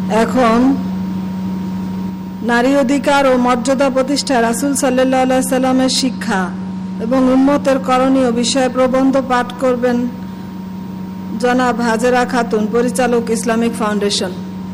এখন নারী অধিকার ও মর্যাদা প্রতিষ্ঠা রাসূল সাল্লাল্লাহু আলাইহি সাল্লামের শিক্ষা এবং উম্মতের করণীয় বিষয়ে প্রবন্ধ পাঠ করবেন জনাব হাজেরা খাতুন, পরিচালক, ইসলামিক ফাউন্ডেশন।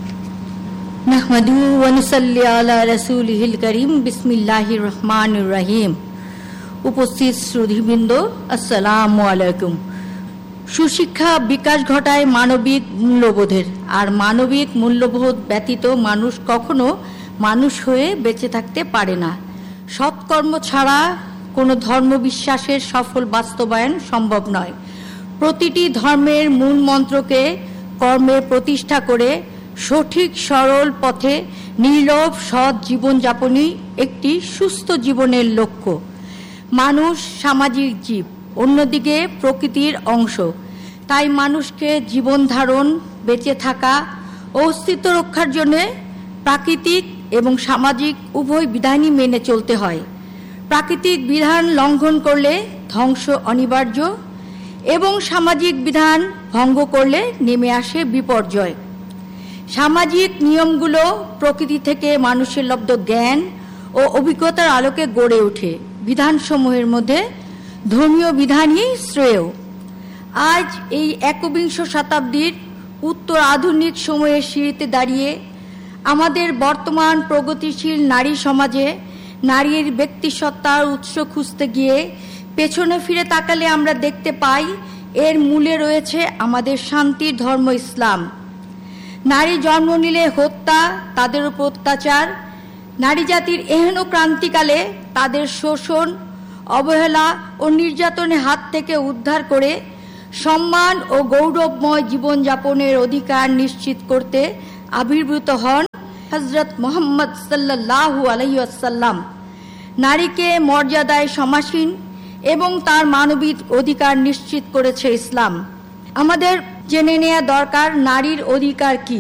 নাহমাদুহু ওয়া নুসাল্লি আলা রাসূলিহিল কারীম। বিসমিল্লাহির রহমানির রহিম। উপস্থিত শ্রোতৃবৃন্দ, আসসালামু আলাইকুম। সুশিক্ষা বিকাশ ঘটায় মানবিক মূল্যবোধের, আর মানবিক মূল্যবোধ ব্যতীত মানুষ কখনো মানুষ হয়ে বেঁচে থাকতে পারে না। সৎকর্ম ছাড়া কোনো ধর্মবিশ্বাসের সফল বাস্তবায়ন সম্ভব নয়। প্রতিটি ধর্মের মূল মন্ত্রকে কর্মে প্রতিষ্ঠা করে সঠিক সরল পথে নির্লোভ সৎ জীবনযাপনই একটি সুস্থ জীবনের লক্ষ্য। মানুষ সামাজিক জীব, অন্যদিকে প্রকৃতির অংশ। তাই মানুষকে জীবন ধারণ, বেঁচে থাকা ও অস্তিত্ব রক্ষার জন্য প্রাকৃতিক এবং সামাজিক উভয় বিধানই মেনে চলতে হয়। প্রাকৃতিক বিধান লঙ্ঘন করলে ধ্বংস অনিবার্য এবং সামাজিক বিধান ভঙ্গ করলে নেমে আসে বিপর্যয়। সামাজিক নিয়মগুলো প্রকৃতি থেকে মানুষের লব্ধ জ্ঞান ও অভিজ্ঞতার আলোকে গড়ে ওঠে। বিধানসমূহের মধ্যে ধর্মীয় বিধানই শ্রেয়। আজ এই একবিংশ শতাব্দীর উত্তর আধুনিক সময়ের সিঁড়িতে দাঁড়িয়ে আমাদের বর্তমান প্রগতিশীল নারী সমাজে নারীর ব্যক্তিসত্তার উৎস খুঁজতে গিয়ে পেছনে ফিরে তাকালে আমরা দেখতে পাই এর মূলে রয়েছে আমাদের শান্তির ধর্ম ইসলাম। নারী জন্ম নিলে হত্যা, তাদের উপর অত্যাচার, নারী জাতির এহেন ক্রান্তিকালে তাদের শোষণ, অবহেলা ও নির্যাতনের হাত থেকে উদ্ধার করে সম্মান ও গৌরবময় জীবনযাপনের অধিকার নিশ্চিত করতে আবির্ভূত হন হযরত মুহাম্মদ সাল্লাল্লাহু আলাইহি ওয়াসাল্লাম। নারীকে মর্যাদায় সমাসীন এবং তার মানবিক অধিকার নিশ্চিত করেছে ইসলাম। আমাদের জেনে নেওয়া দরকার নারীর অধিকার কি।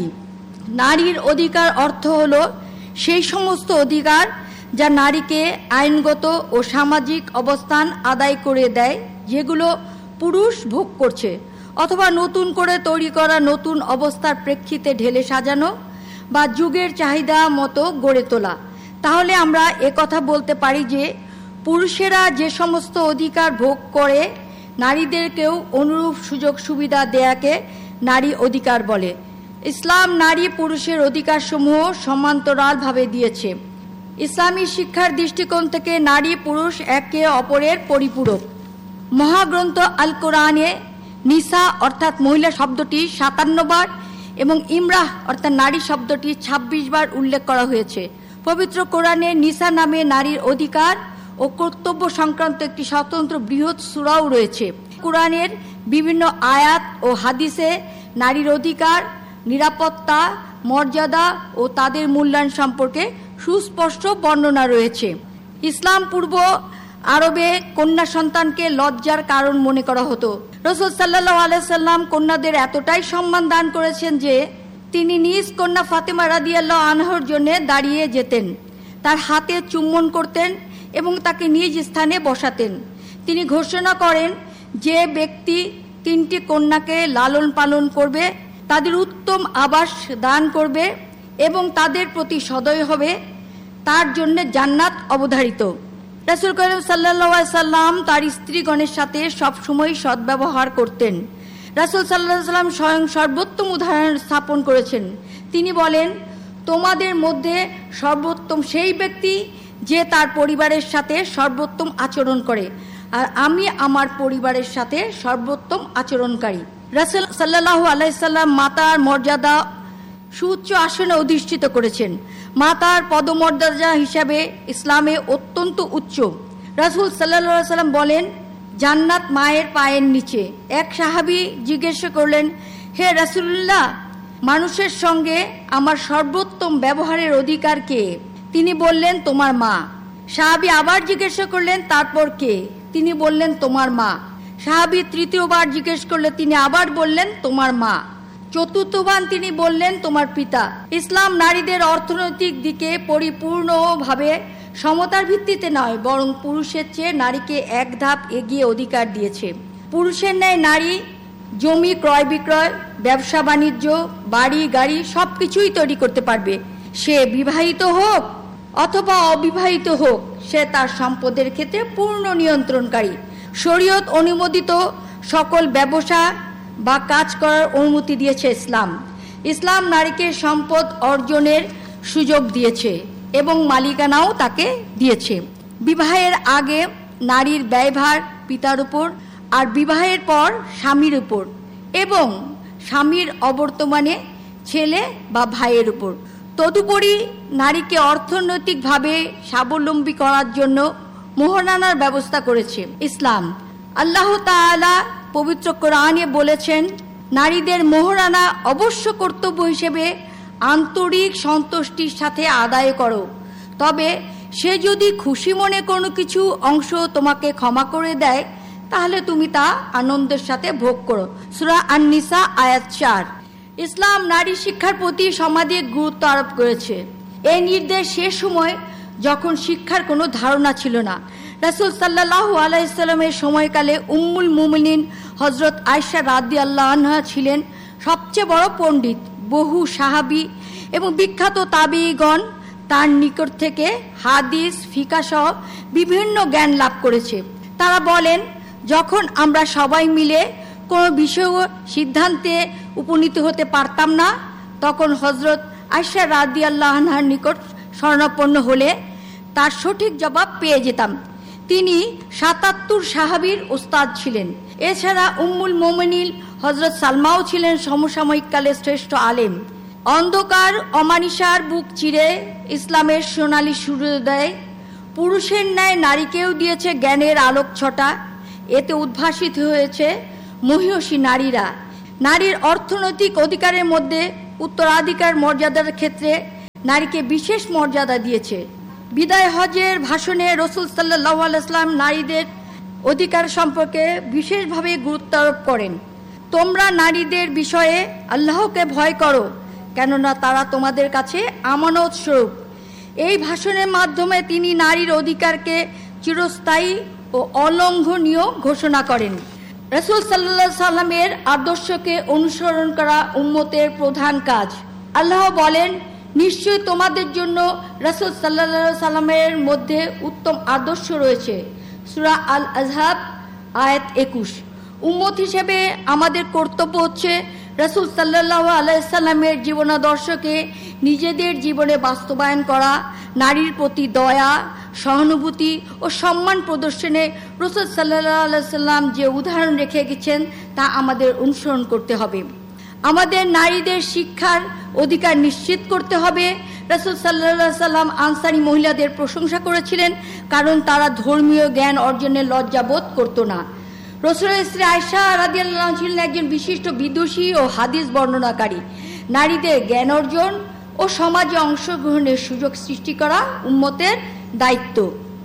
নারীর অধিকার অর্থ হলো সেই সমস্ত অধিকার যা নারীকে আইনগত ও সামাজিক অবস্থান আদায় করে দেয়, যেগুলো পুরুষ ভোগ করছে, অথবা নতুন করে তৈরি করা নতুন অবস্থার প্রেক্ষিতে ঢেলে সাজানো বা যুগের চাহিদা মতো গড়ে তোলা। তাহলে আমরা একথা বলতে পারি যে পুরুষেরা যে সমস্ত অধিকার ভোগ করে, নারীদেরকেও অনুরূপ সুযোগ সুবিধা দেয়াকে নারী অধিকার বলে। ইসলাম নারী পুরুষের অধিকারসমূহ সমান্তরালভাবে দিয়েছে। ইসলামী শিক্ষার দৃষ্টিকোণ থেকে নারী পুরুষ একে অপরের পরিপূরক। মহাগ্রন্থ আল কোরআনে নিসা অর্থাৎ মহিলা শব্দটি 57 বার এবং ইমরাহ অর্থাৎ নারী শব্দটি 26 বার উল্লেখ করা হয়েছে। পবিত্র কোরআনে নিসা নামে নারীর অধিকার ও কর্তব্য সংক্রান্ত একটি স্বতন্ত্র বৃহৎ সূরাও রয়েছে। কোরআনের বিভিন্ন আয়াত ও হাদিসে নারীর অধিকার, নিরাপত্তা, মর্যাদা ও তাদের মূল্যায়ন সম্পর্কে সুস্পষ্ট বর্ণনা রয়েছে। ইসলাম পূর্ব আরবে কন্যা সন্তানকে লজ্জার কারণ মনে করা হতো। রাসূল সাল্লাল্লাহু আলাইহি সাল্লাম কন্যাদের এতটাই সম্মান দান করেছেন যে তিনি নিজ কন্যা ফাতেমা রাদিয়াল্লাহু আনহার জন্য দাঁড়িয়ে যেতেন, তার হাতে চুম্বন করতেন এবং তাকে নিজ স্থানে বসাতেন। তিনি ঘোষণা করেন, যে ব্যক্তি 3টি কন্যাকে লালন পালন করবে, তাদের উত্তম আবাস দান করবে এবং তাদের প্রতি সদয় হবে, তার জন্য জান্নাত অবধারিত। রাসূল করিম সাল্লাল্লাহু আলাইহি সাল্লাম তার স্ত্রীগণের সাথে সবসময় সদ্ব্যবহার করতেন। রাসূল সাল্লাল্লাহু আলাইহি সাল্লাম স্বয়ং সর্বোত্তম উদাহরণ স্থাপন করেছেন। তিনি বলেন, তোমাদের মধ্যে সর্বোত্তম সেই ব্যক্তি যে তার পরিবারের সাথে সর্বোত্তম আচরণ করে, আর আমি আমার পরিবারের সাথে সর্বোত্তম আচরণকারী। রাসূল সাল্লাল্লাহু আলাইহি সাল্লাম মাতার মর্যাদা সুউচ্চ আসনে অধিষ্ঠিত করেছেন। মাতার পদমর্যাদা হিসাবে ইসলামে অত্যন্ত উচ্চ। রাসূল সাল্লাল্লাহু আলাইহি সাল্লাম বলেন, জান্নাত মায়ের পায়ের নিচে। এক সাহাবী জিজ্ঞেস করলেন, হে রাসূলুল্লাহ, মানুষের সঙ্গে আমার সর্বোত্তম ব্যবহারের অধিকার কে? তিনি বললেন, তোমার মা। সাহাবী আবার জিজ্ঞেস করলেন, তারপর কে? তিনি বললেন, তোমার মা। সাহাবী তৃতীয়বার জিজ্ঞেস করলে তিনি আবার বললেন, তোমার মা। চতুর্থবার তিনি বললেন, তোমার পিতা। ইসলাম নারীদের অর্থনৈতিক দিকে পরিপূর্ণভাবে সমতার ভিত্তিতে নয়, বরং পুরুষের চেয়ে নারীকে এক ধাপ এগিয়ে অধিকার দিয়েছে। পুরুষের ন্যায় নারী জমি ক্রয় বিক্রয়, ব্যবসা বাণিজ্য, বাড়ি গাড়ি সবকিছুই তৈরি করতে পারবে। সে বিবাহিত হোক অথবা অবিবাহিত হোক, সে তার সম্পদের ক্ষেত্রে পূর্ণ নিয়ন্ত্রণকারী। শরীয়ত অনুমোদিত সকল ব্যবসা বা কাজ করার অনুমতি দিয়েছে ইসলাম। ইসলাম নারীকে সম্পদ অর্জনের সুযোগ দিয়েছে এবং মালিকানাও তাকে দিয়েছে। বিবাহের আগে নারীর ব্যয়ভার পিতার উপর, আর বিবাহের পর স্বামীর উপর, এবং স্বামীর অবর্তমানে ছেলে বা ভাইয়ের উপর। তদুপরি নারীকে অর্থনৈতিকভাবে স্বাবলম্বী করার জন্য মোহরানার ব্যবস্থা করেছে ইসলাম। আল্লাহ তাআলা পবিত্র কোরআনে বলেছেন, নারীদের মোহরানা অবশ্য কর্তব্য হিসেবে আন্তরিক সন্তুষ্টির সাথে আদায় করো, তবে সে যদি খুশি মনে কোনো কিছু অংশ তোমাকে ক্ষমা করে দেয় তাহলে তুমি তা আনন্দের সাথে ভোগ করো। সূরা আন-নিসা আয়াত 4। ইসলাম নারী শিক্ষার প্রতি সমাধিক গুরুত্ব আরোপ করেছে। এই নির্দেশ সে সময় যখন শিক্ষার কোনো ধারণা ছিল না। রাসূল সাল্লাল্লাহু আলাইহি সাল্লামের সময়কালে উম্মুল মুমিনিন হযরত আয়েশা রাদিয়াল্লাহু আনহা ছিলেন সবচেয়ে বড় পণ্ডিত। বহু সাহাবী এবং বিখ্যাত তাবিঈগণ তার নিকট থেকে হাদিস, ফিকহ সহ বিভিন্ন জ্ঞান লাভ করেছে। তারা বলেন, যখন আমরা সবাই মিলে কোনো বিষয় সিদ্ধান্তে উপনীত হতে পারতাম না, তখন হযরত আয়েশা রাদিয়াল্লাহু আনহার নিকট শরণাপন্ন হলে তার সঠিক জবাব পেয়ে যেতাম। তিনি ৭৭ সাহাবীর উস্তাদ ছিলেন। এছাড়া উম্মুল মুমিনিন হযরত সালমাও ছিলেন সমসাময়িককালের শ্রেষ্ঠ আলেম। অন্ধকার অমানিসার বুক চিরে ইসলামের সোনালী সূর্যোদয় পুরুষের ন্যায় নারীকেও দিয়েছে জ্ঞানের আলোক ছটা। এতে উদ্ভাসিত হয়েছে মহিষী নারীরা। নারীর অর্থনৈতিক অধিকারের মধ্যে উত্তরাধিকার মর্যাদার ক্ষেত্রে নারীকে বিশেষ মর্যাদা দিয়েছে। বিদায় হজের ভাষণে রাসূল সাল্লাল্লাহু আলাইহি ওয়াসাল্লাম নারীদের অধিকার সম্পর্কে বিশেষভাবে গুরুত্ব আরোপ করেন। তোমরা নারীদের বিষয়ে আল্লাহকে ভয় করো, কেননা তারা তোমাদের কাছে আমানত স্বরূপ। এই ভাষণের মাধ্যমে তিনি নারীর অধিকারকে চিরস্থায়ী ও অলঙ্ঘনীয় ঘোষণা করেন। রাসূল সাল্লাল্লাহু আলাইহি সাল্লামের আদর্শকে অনুসরণ করা উম্মতের প্রধান কাজ। আল্লাহ বলেন, নিশ্চয় তোমাদের জন্য রাসূল সাল্লাল্লাহু আলাইহি সাল্লামের মধ্যে উত্তম আদর্শ রয়েছে। সূরা আল আহজাব আয়াত 21। উম্মত হিসেবে আমাদের কর্তব্য হচ্ছে রাসূল সাল্লাল্লাহু আলাইহি সাল্লামের জীবনাদর্শকে নিজেদের জীবনে বাস্তবায়ন করা। নারীর প্রতি দয়া, সহানুভূতি ও সম্মান প্রদর্শনে রাসূল সাল্লাল্লাহু আলাইহি সাল্লাম যে উদাহরণ রেখে গেছেন তা আমাদের অনুসরণ করতে হবে। আমাদের নারীদের শিক্ষার অধিকার নিশ্চিত করতে হবে। রাসূল সাল্লাল্লাহু আলাইহি সাল্লাম আনসারী মহিলাদের প্রশংসা করেছিলেন, কারণ তারা ধর্মীয় জ্ঞান অর্জনের লজ্জাবোধ করত না। রাসূলের স্ত্রী আয়েশা রাদিয়াল্লাহু আনহা ছিলেন একজন বিশিষ্ট বিদুষী ও হাদিস বর্ণনাকারী। নারীদের জ্ঞান অর্জন ও সমাজে অংশগ্রহণের সুযোগ সৃষ্টি করা উম্মতের দায়িত্ব।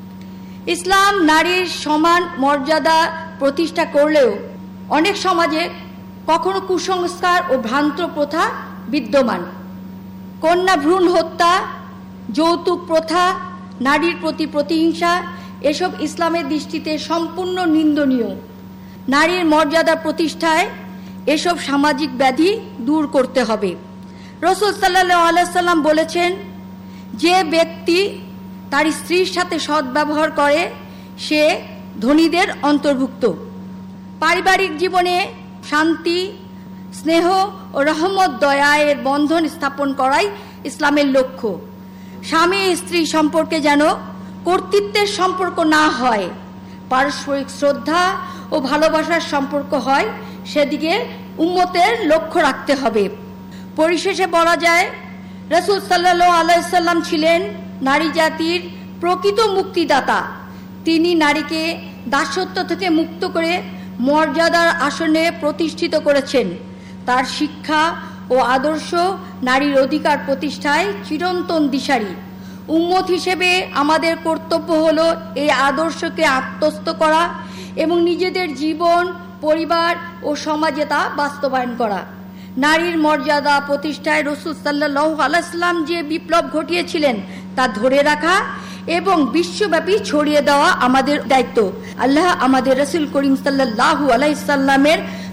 ইসলাম নারীর সমান মর্যাদা প্রতিষ্ঠা করলেও অনেক সমাজে কখনো কুসংস্কার ও ভ্রান্ত প্রথা বিদ্যমান। কন্যা ভ্রূণ হত্যা, যৌতুক প্রথা, নারীর প্রতি প্রতিহিংসা এসব ইসলামের দৃষ্টিতে সম্পূর্ণ নিন্দনীয়। নারীর মর্যাদা প্রতিষ্ঠায় এসব সামাজিক ব্যাধি দূর করতে হবে। রাসূল সাল্লাল্লাহু আলাইহি সাল্লাম বলেছেন, যে ব্যক্তি তার স্ত্রীর সাথে সদ্ব্যবহার করে সে ধনীদের অন্তর্ভুক্ত। পারিবারিক জীবনে শান্তি, স্নেহ ও রহমত, দয়া এর বন্ধন স্থাপন করাই ইসলামের লক্ষ্য। স্বামী স্ত্রী সম্পর্কে যেন কর্তৃত্বের সম্পর্ক না হয়, পারস্পরিক শ্রদ্ধা ও ভালোবাসার সম্পর্ক হয়, সেদিকে উম্মতের লক্ষ্য রাখতে হবে। পরিশেষে বলা যায়, রাসূল সাল্লাল্লাহু আলাইহি সাল্লাম ছিলেন নারী জাতির প্রকৃত মুক্তিদাতা। তিনি নারীকে দাসত্ব থেকে মুক্ত করে মর্যাদার আসনে প্রতিষ্ঠিত করেছেন। তার শিক্ষা ও আদর্শ নারীর অধিকার প্রতিষ্ঠায় চিরন্তন দিশারি। উম্মত হিসেবে আমাদের কর্তব্য হলো এই আদর্শকে আত্মস্থ করা এবং নিজেদের জীবন, পরিবার ও সমাজে তা বাস্তবায়ন করা। নারীর মর্যাদা প্রতিষ্ঠায় রাসূল সাল্লাল্লাহু আলাইহি সাল্লাম যে বিপ্লব ঘটিয়েছিলেন তা ধরে রাখা এবং বিশ্বব্যাপী ছড়িয়ে দেওয়া আমাদের দায়িত্ব। আল্লাহ আমাদের রাসূল করিম সাল্লাল্লাহু আলাইহি সাল্লামের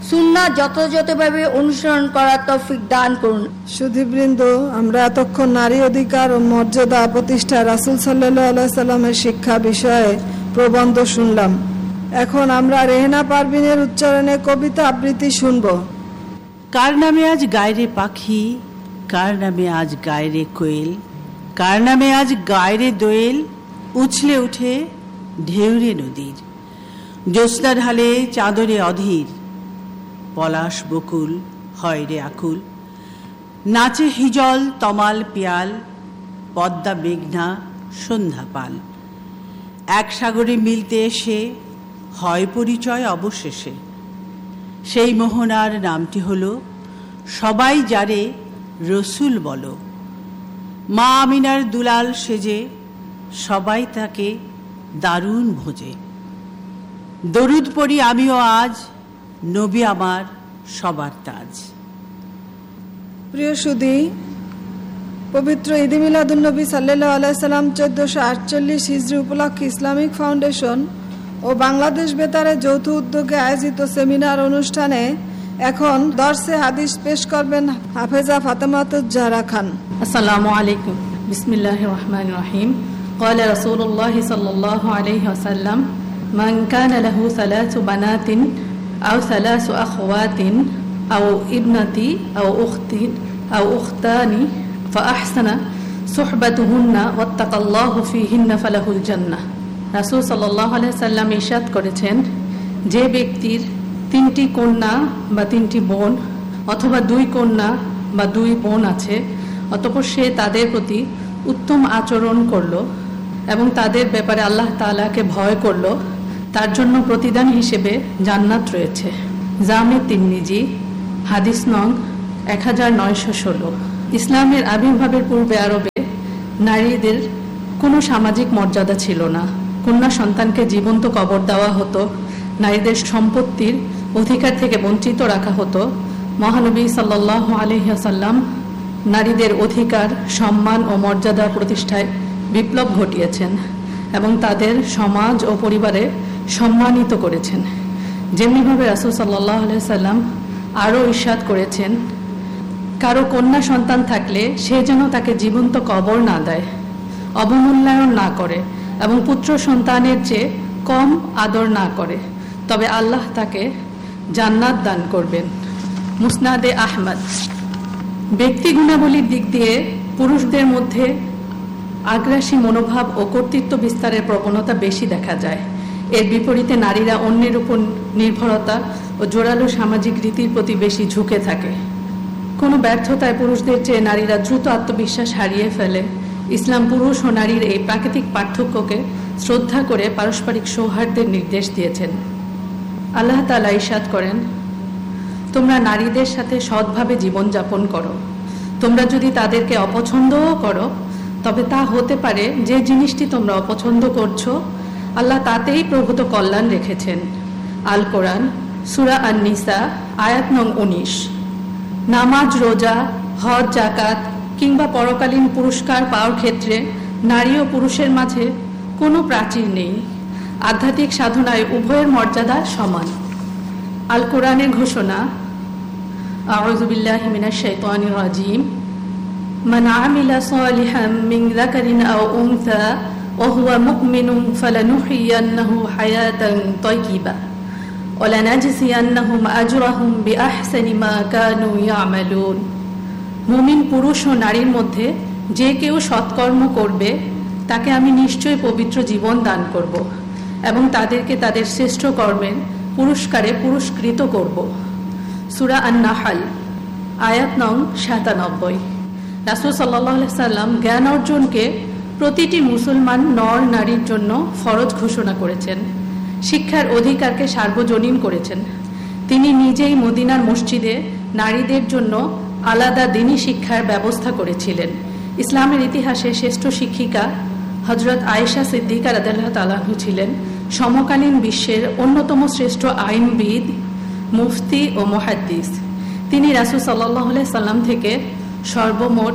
সুন্নাহ যথাযথভাবে অনুসরণ করার তৌফিক দান করুন। সুধীবৃন্দ, আমরা এতক্ষণ নারী অধিকার ও মর্যাদা প্রতিষ্ঠা রাসূল সাল্লাল্লাহু আলাইহি সাল্লামের শিক্ষা বিষয়ে প্রবন্ধ শুনলাম। এখন আমরা রেহেনা পারভিনের উচ্চারণে কবিতা আবৃত্তি শুনব। কার নামে আজ গায়রে পাখি, কার নামে আজ গায়রে কোয়েল, কার নামে আজ গায়রে দোয়েল, উছলে উঠে ঢেউরে নদীর, জ্যোৎস্না ঢালে চাদরে অধীর, পলাশ বকুল হয় রে আকুল, নাচে হিজল তমাল পিয়াল, পদ্মা মেঘনা সন্ধ্যা পাল, এক সাগরে মিলতে এসে হয় পরিচয় অবশেষে। সেই মোহনার নামটি হলো সবাই যারে রসুল বলো, মা আমিনার দুলাল সেজে সবাই তাকে দারুণ ভোজে। দরুদ পড়ি আমিও আজ, নবী আমার সবার তাজ। প্রিয় সুধী, পবিত্র ঈদে মিলাদুন্নবী সাল্লাল্লাহু আলাইহি সাল্লাম 1448 হিজরি উপলক্ষে ইসলামিক ফাউন্ডেশন ও বাংলাদেশ বেতারের যৌথ উদ্যোগে আয়োজিত সেমিনার অনুষ্ঠানে এখন দর্সে হাদিস পেশ করবেন হাফেজা ফাতেমাতুজ জাহরা খান। আসসালামু আলাইকুম। বিসমিল্লাহির রহমানির রহিম। قال رسول الله صلى الله عليه وسلم من كان له ثلاث بنات أو ثلاث أخوات أو ابنتي أو أخت أو أختان فأحسن صحبتهن واتقى الله فيهن فله الجنة। রাসূল সাল্লাল্লাহু আলাইহি ওয়াসাল্লাম ইরশাদ করেছেন, যে ব্যক্তির 3টি কন্যা বা 3টি বোন অথবা 2 কন্যা বা 2 বোন আছে, অতঃপর সে তাদের প্রতি উত্তম আচরণ করলো এবং তাদের ব্যাপারে আল্লাহ তাআলাকে ভয় করলো, তার জন্য প্রতিদান হিসেবে জান্নাত রয়েছে। জামে তিরমিজি, হাদিস নং 1916। ইসলামের আবির্ভাবের পূর্বে আরবে নারীদের কোনো সামাজিক মর্যাদা ছিল না। কন্যা সন্তানকে জীবন্ত কবর দেওয়া হতো, নারীদের সম্পত্তির অধিকার থেকে বঞ্চিত রাখা হতো। মহানবী সাল্লাল্লাহু আলাইহি ওয়াসাল্লাম নারীদের অধিকার, সম্মান ও মর্যাদা প্রতিষ্ঠায় বিপ্লব ঘটিয়েছেন এবং তাদের সমাজ ও পরিবারে সম্মানিত করেছেন। যেমনিভাবে রাসূল সাল্লাল্লাহু আলাইহি ওয়াসাল্লাম আরও ইরশাদ করেছেন, কারো কন্যা সন্তান থাকলে সে যেন তাকে জীবন্ত কবর না দেয়, অবমূল্যায়ন না করে এবং পুত্র সন্তানের চেয়ে কম আদর না করে, তবে আল্লাহ তাকে জান্নাত দান করবেন। মুসনাদে আহমদ। ব্যক্তি গুণাবলীর দিক দিয়ে পুরুষদের মধ্যে আগ্রাসী মনোভাব ও কর্তৃত্ব বিস্তারের প্রবণতা বেশি দেখা যায়। এর বিপরীতে নারীরা অন্যের উপর নির্ভরতা ও জোরালো সামাজিক রীতির প্রতি বেশি ঝুঁকে থাকে। কোনো ব্যর্থতায় পুরুষদের চেয়ে নারীরা দ্রুত আত্মবিশ্বাস হারিয়ে ফেলে। ইসলাম পুরুষ ও নারীর এই প্রাকৃতিক পার্থক্যকে শ্রদ্ধা করে পারস্পরিক সৌহার্দ্যের নির্দেশ দিয়েছেন। আল্লাহ তাআলা ইরশাদ করেন, তোমরা নারীদের সাথে সৎভাবে জীবনযাপন করো। তোমরা যদি তাদেরকে অপছন্দও করো, তবে তা হতে পারে যে জিনিসটি তোমরা অপছন্দ করছো আল্লাহ তাতেই প্রভূত কল্যাণ রেখেছেন। আল কোরআন, সূরা আন-নিসা, আয়াত নং 19। নামাজ, রোজা, হজ, যাকাত কিংবা পরকালীন পুরস্কার পাওয়ার ক্ষেত্রে নারী ও পুরুষের মাঝে কোনো প্রাচীর নেই। আধ্যাত্মিক সাধনায় উভয়ের মর্যাদা সমান। আল কোরআনের ঘোষণা, আউযু বিল্লাহি মিনাশ শাইতানির রাজিম, মান আমিলা সালিহাম মিন যাকারিন আও উনসা ওয়া হুয়া মুমিনুন ফালানুহইয়ান্নাহু হায়াতান তাইয়্যিবা ওয়া লানাজজিয়ান্নাহুম আজরাহুম বিআহসানি মা কানু ইয়ামালুন। মুমিন পুরুষ ও নারীর মধ্যে যে কেউ সৎকর্ম করবে তাকে আমি নিশ্চয়ই পবিত্র জীবন দান করব এবং তাদেরকে তাদের শ্রেষ্ঠ কর্মের পুরস্কারে পুরস্কৃত করব। সূরা আন-নাহল, আয়াত নং 97। রাসূল সাল্লাল্লাহু আলাইহি সাল্লাম জ্ঞান অর্জনকে প্রতিটি মুসলমান নর নারীর জন্য ফরজ ঘোষণা করেছেন। শিক্ষার অধিকারকে সার্বজনীন করেছেন। তিনি নিজেই মদিনার মসজিদে নারীদের জন্য আলাদা দ্বীনি শিক্ষার ব্যবস্থা করেছিলেন। ইসলামের ইতিহাসে শ্রেষ্ঠ শিক্ষিকা হযরত আয়েশা সিদ্দিকা রাদিয়াল্লাহু তাআলা আনহা ছিলেন সমকালীন বিশ্বের অন্যতম শ্রেষ্ঠ আইনবিদ, মুফতি ও মুহাদ্দিস। তিনি রাসূল সাল্লাল্লাহু আলাইহি সাল্লাম থেকে সর্বমোট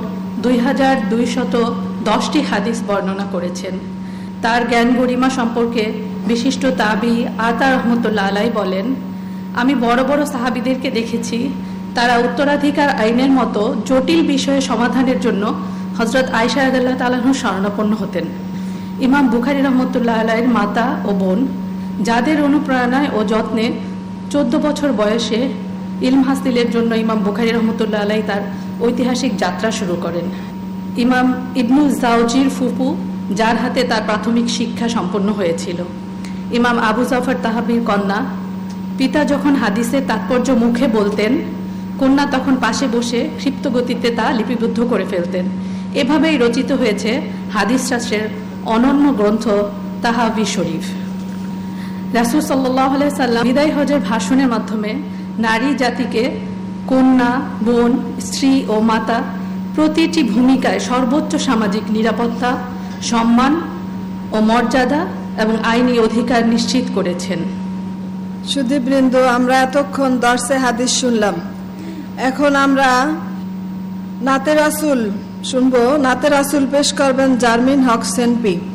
2210টি হাদিস বর্ণনা করেছেন। তার জ্ঞান গরিমা সম্পর্কে বিশিষ্ট তাবি আতা রহমতুল্লাহ আলাইহি বলেন, আমি বড় বড় সাহাবীদেরকে দেখেছি, তারা উত্তরাধিকার আইনের মতো জটিল বিষয়ে সমাধানের জন্য হযরত আয়েশা রাদিয়াল্লাহু তাআলা আনহার শরণাপন্ন হতেন। ইমাম বুখারী রাহমাতুল্লাহ আলাইহির মাতা ও বোন, যাদের অনুপ্রেরণায় ও যত্নে 14 বছর বয়সে ইলম হাসিলের জন্য ইমাম বুখারী রহমতুল্লাহ আলাইহি তার ঐতিহাসিক যাত্রা শুরু করেন। ইমাম ইবনুল জাওজির ফুফু, যার হাতে তার প্রাথমিক শিক্ষা সম্পন্ন হয়েছিল। ইমাম আবু জাফর তাহাবির কন্যা, পিতা যখন হাদিসের তাৎপর্য মুখে বলতেন, কন্যা তখন পাশে বসে ক্ষিপ্ত গতিতে তা লিপিবদ্ধ করে ফেলতেন। এভাবেই রচিত হয়েছে হাদিস শাস্ত্রের অনন্য গ্রন্থ তাহাবি শরীফ। রাসূল সাল্লাল্লাহু আলাইহি সাল্লাম বিদায় হজের ভাষণের মাধ্যমে নারী জাতিকে কন্যা, বোন, স্ত্রী ও মাতা প্রতিটি ভূমিকায় সর্বোচ্চ সামাজিক নিরাপত্তা, সম্মান ও মর্যাদা এবং আইনি অধিকার নিশ্চিত করেছেন। সুধীবৃন্দ, আমরা এতক্ষণ দর্শে হাদিস শুনলাম। এখন আমরা নাতে রাসূল শুনবো। নাতে রাসূল পেশ করবেন জারমিন হক সেনপি।